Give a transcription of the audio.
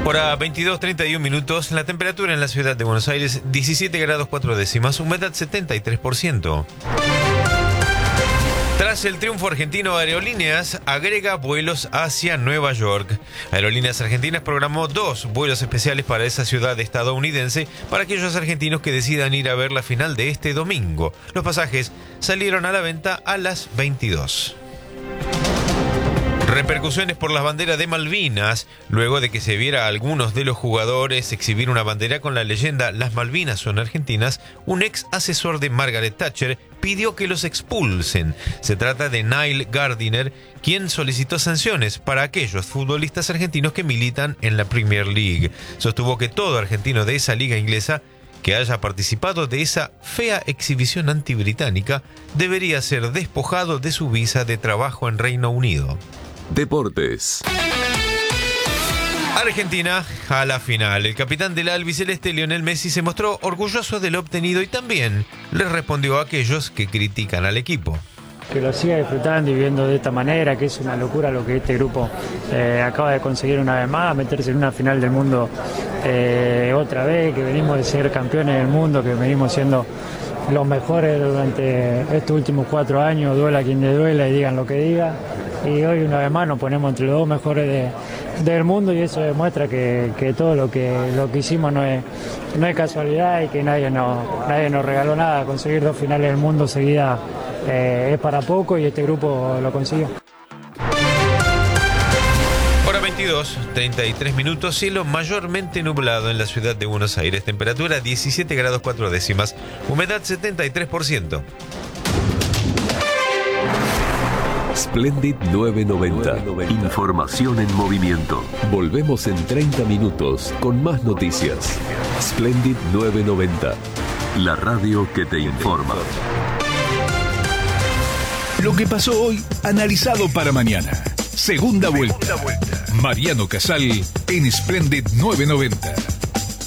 Hora 22:31 minutos. La temperatura en la ciudad de Buenos Aires, 17 grados 4 décimas, humedad 73%. Tras el triunfo argentino, Aerolíneas agrega vuelos hacia Nueva York. Aerolíneas Argentinas programó 2 vuelos especiales para esa ciudad estadounidense para aquellos argentinos que decidan ir a ver la final de este domingo. Los pasajes salieron a la venta a las 22. Repercusiones por las banderas de Malvinas, luego de que se viera a algunos de los jugadores exhibir una bandera con la leyenda "Las Malvinas son argentinas", un ex asesor de Margaret Thatcher pidió que los expulsen. Se trata de Neil Gardiner, quien solicitó sanciones para aquellos futbolistas argentinos que militan en la Premier League. Sostuvo que todo argentino de esa liga inglesa que haya participado de esa fea exhibición antibritánica debería ser despojado de su visa de trabajo en Reino Unido. Deportes. Argentina a la final. El capitán del albiceleste, Lionel Messi, se mostró orgulloso de lo obtenido y también le respondió a aquellos que critican al equipo. Que lo siga disfrutando y viendo de esta manera, que es una locura lo que este grupo acaba de conseguir una vez más, meterse en una final del mundo otra vez, que venimos de ser campeones del mundo, que venimos siendo los mejores durante estos últimos 4 años, duela quien le duela y digan lo que diga. Y hoy una vez más nos ponemos entre los 2 mejores del mundo y eso demuestra que todo lo que hicimos no es casualidad y que nadie nos regaló nada. Conseguir 2 finales del mundo seguidas es para poco y este grupo lo consiguió. Hora 22:33 minutos, cielo mayormente nublado en la ciudad de Buenos Aires, temperatura 17 grados 4 décimas, humedad 73%. Splendid 990. Información en movimiento. Volvemos en 30 minutos con más noticias. Splendid 990. La radio que te informa. Lo que pasó hoy, analizado para mañana. Segunda vuelta. Mariano Casal en Splendid 990.